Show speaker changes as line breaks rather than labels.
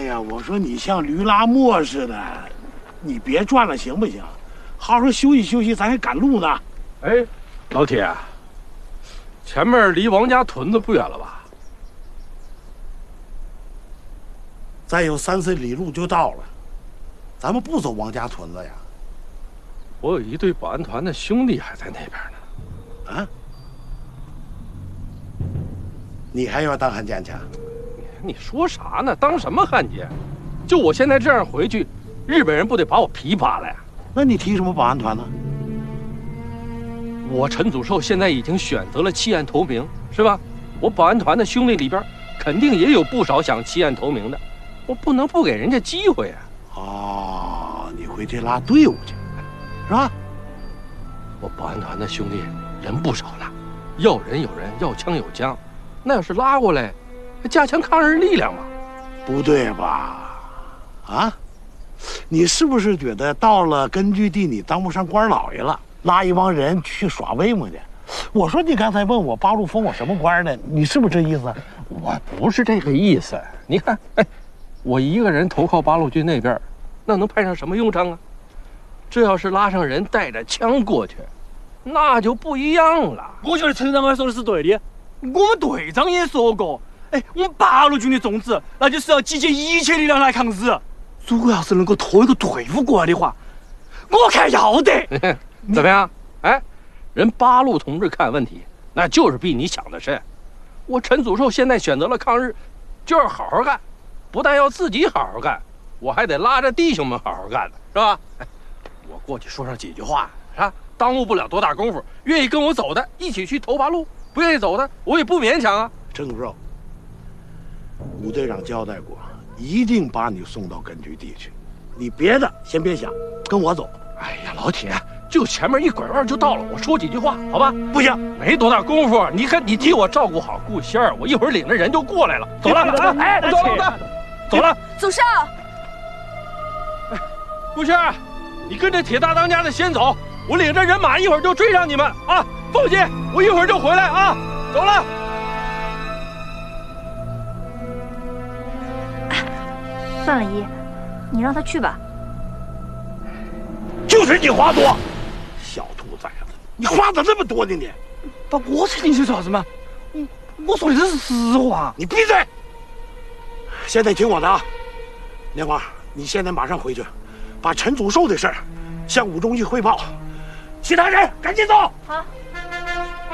呀，我说你像驴拉磨似的，你别转了行不行？好好休息休息，咱还赶路呢。
哎，老铁，前面离王家屯子不远了吧？
再有3、4里路就到了。咱们不走王家屯子呀？
我有一队保安团的兄弟还在那边呢。
啊？你还要当汉奸去？
你说啥呢？当什么汉奸？就我现在这样回去，日本人不得把我皮扒了呀？
那你提什么保安团呢？
我陈祖寿现在已经选择了弃暗投明，是吧？我保安团的兄弟里边，肯定也有不少想弃暗投明的，我不能不给人家机会啊！
哦，你回去拉队伍去，是吧？
我保安团的兄弟人不少呢，要人有人，要枪有枪，那要是拉过来，加强抗日力量嘛。
不对吧？啊？你是不是觉得到了根据地你当不上官老爷了，拉一帮人去耍威猛去？我说你刚才问我八路封我什么官呢？你是不是这意思？
我不是这个意思。你看，哎，我一个人投靠八路军那边，那能派上什么用场啊？这要是拉上人带着枪过去，那就不一样了。
我觉得陈长官说的是对的，我们队长也说过，哎，我们八路军的宗旨，那就是要集结一切力量来抗日。如果要是能够拖一个队伍过来的话，我看要得。
怎么样？哎，人八路同志看问题，那就是比你想的深。我陈祖寿现在选择了抗日，就要好好干，不但要自己好好干，我还得拉着弟兄们好好干呢，是吧？哎，我过去说上几句话，是吧？耽误不了多大功夫。愿意跟我走的，一起去投八路；不愿意走的，我也不勉强啊。
陈祖寿，武队长交代过，一定把你送到根据地去。你别的先别想，跟我走。
哎呀，老铁，就前面一拐弯就到了。我说几句话，好吧？
不行，
没多大功夫。你看，你替我照顾好顾仙儿，我一会儿领着人就过来了。走了，哎，走了，走了。
祖少，
哎，顾仙儿，你跟着铁大当家的先走，我领着人马一会儿就追上你们啊！放心，我一会儿就回来啊！走了。
算了，姨，你让他去吧。
就是你话多，小兔崽子，你话咋这么多呢你？
把我扯进去做啥子嘛？我说的这是实话。
你闭嘴！现在听我的啊，莲花，你现在马上回去，把陈祖寿的事儿向武忠义汇报，其他人赶紧走。
好。